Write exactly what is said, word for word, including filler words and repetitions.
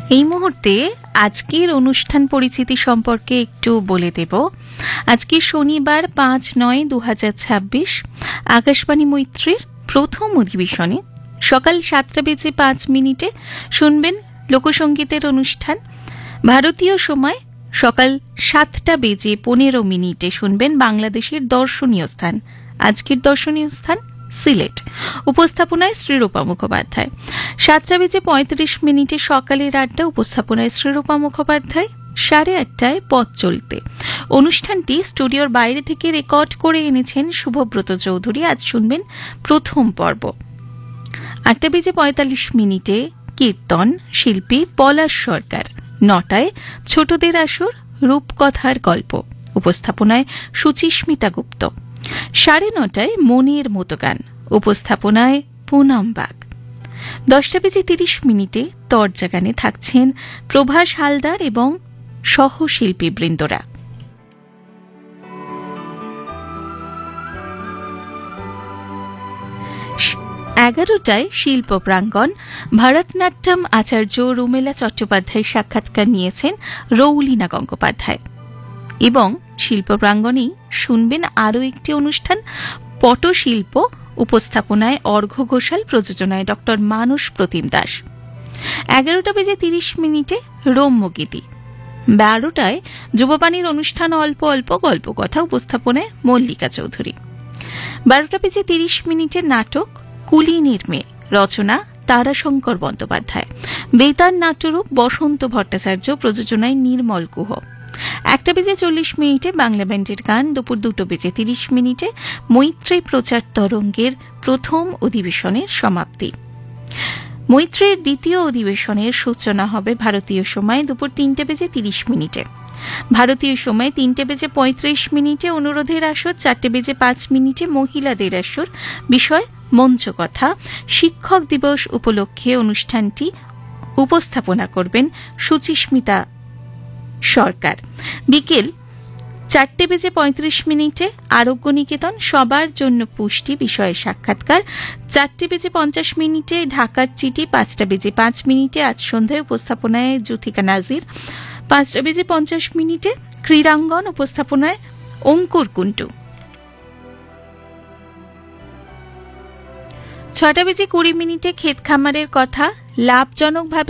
এই মুহূর্তে আজকের অনুষ্ঠান পরিচিতি সম্পর্কে একটু বলে দেব। আজকে শনিবার পাঁচ নয় দু হাজার ছাব্বিশ আকাশবাণী মৈত্রীর প্রথম অধিবেশনে সকাল সাতটা বেজে পাঁচ মিনিটে শুনবেন লোকসঙ্গীতের অনুষ্ঠান। ভারতীয় সময় সকাল সাতটা বেজে পনেরো মিনিটে শুনবেন বাংলাদেশের দর্শনীয় স্থান। আজকের দর্শনীয় স্থান সিলেট, উপস্থাপনায় শ্রীরূপা মুখোপাধ্যায়। সাতটা বেজে পঁয়ত্রিশ মিনিটে সকালের আড্ডা, উপস্থাপনায় শ্রীরূপা মুখোপাধ্যায়। সাড়ে আটটায় পথ চলতে অনুষ্ঠানটি স্টুডিওর বাইরে থেকে রেকর্ড করে এনেছেন শুভব্রত চৌধুরী। আজ শুনবেন প্রথম পর্ব। আটটা বেজে পঁয়তাল্লিশ মিনিটে কীর্তন, শিল্পী পলাশ সরকার। নটায় ছোটদের আসর, রূপকথার গল্প, উপস্থাপনায় সুচিস্মিতা গুপ্ত। সাড়ে নটায় মনের মতো গান, উপস্থাপনায় পুনম বাগ। দশটা বেজে তিরিশ মিনিটে তরজা গানে থাকছেন প্রভাস হালদার এবং সহশিল্পী বৃন্দরা। এগারোটায় শিল্প প্রাঙ্গণ, ভারতনাট্যম আচার্য রুমেলা চট্টোপাধ্যায় সাক্ষাৎকার নিয়েছেন রৌলিনা গঙ্গোপাধ্যায়। এবং শিল্প প্রাঙ্গণেই শুনবেন আরও একটি অনুষ্ঠান, পটশিল্প, উপস্থাপনায় অর্ঘ্য ঘোষাল, প্রযোজনায় ডক্টর মানস প্রতিম দাস। এগারোটা বেজে তিরিশ মিনিটে রম্যগীতি। বারোটায় যুববাণীর অনুষ্ঠান অল্প অল্প গল্প কথা, উপস্থাপনায় মল্লিকা চৌধুরী। বারোটা বেজে তিরিশ মিনিটে নাটক কুলীনের মেয়ে, রচনা তারাশঙ্কর বন্দ্যোপাধ্যায়। বেতার নাট্যরূপ বসন্ত ভট্টাচার্য, প্রযোজনায় নির্মল গুহ। একটা বেজে চল্লিশ মিনিটে বাংলা ব্যান্ডের গান। দুপুর দুটো বেজে তিরিশ মিনিটে মৈত্রী প্রচার তরঙ্গের প্রথম অধিবেশনের সমাপ্তি। মৈত্রীর দ্বিতীয় অধিবেশনের সূচনা হবে ভারতীয় সময় দুপুর তিনটে বেজে তিরিশ মিনিটে। ভারতীয় সময় তিনটে বেজে পঁয়ত্রিশ মিনিটে অনুরোধের আসর, চারটে বেজে পাঁচ মিনিটে মহিলাদের আসর, বিষয় মঞ্চকথা। শিক্ষক দিবস উপলক্ষে অনুষ্ঠানটি উপস্থাপনা করবেন সুচিস্মিতা সরকার। বিকেল চারটে বেজে পঁয়ত্রিশ মিনিটে আরোগ্য নিকেতন, সবার জন্য পুষ্টি বিষয়ে সাক্ষাৎকার। চারটে বেজে পঞ্চাশ মিনিটে ঢাকার চিঠি। পাঁচটা বেজে পাঁচ মিনিটে আজ সন্ধ্যায়, উপস্থাপনায় জ্যোতিকা নাজির। পাঁচটা বেজে পঞ্চাশ মিনিটে ক্রীড়াঙ্গন, উপস্থাপনায় অঙ্কুর কুন্টু। ছটা বেজে কুড়ি মিনিটে ক্ষেত খামারের কথা, লাভজনকভাবে